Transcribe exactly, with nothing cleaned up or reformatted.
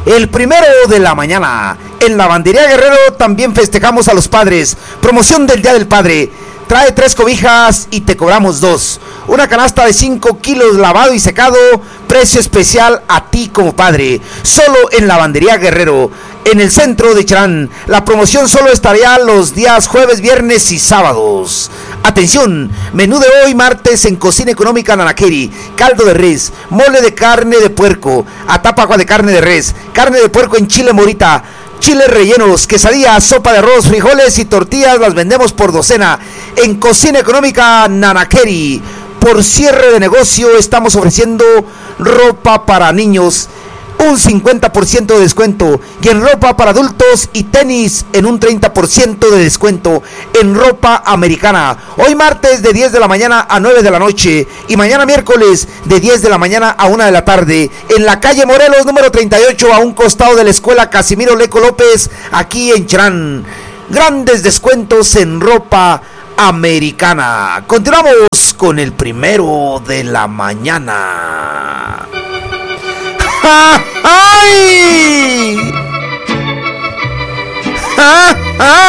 el primero de la mañana. En Lavandería Guerrero también festejamos a los padres. Promoción del Día del Padre. Trae tres cobijas y te cobramos dos. Una canasta de cinco kilos lavado y secado. Precio especial a ti como padre. Solo en Lavandería Guerrero, en el centro de Cherán. La promoción solo estaría los días jueves, viernes y sábados. Atención, menú de hoy martes en Cocina Económica Nanaqueri. Caldo de res, mole de carne de puerco, atapagua de carne de res, carne de puerco en chile morita, chiles rellenos, quesadillas, sopa de arroz, frijoles y tortillas. Las vendemos por docena en Cocina Económica Nanaqueri. Por cierre de negocio estamos ofreciendo ropa para niños, un cincuenta por ciento de descuento, y en ropa para adultos y tenis en un treinta por ciento de descuento en ropa americana. Hoy martes de diez de la mañana a nueve de la noche y mañana miércoles de diez de la mañana a una de la tarde en la calle Morelos número treinta y ocho, a un costado de la escuela Casimiro Leco López, aquí en Cherán. Grandes descuentos en ropa americana. Continuamos con el primero de la mañana. ¡Ja, ay! ¡Ja, ay!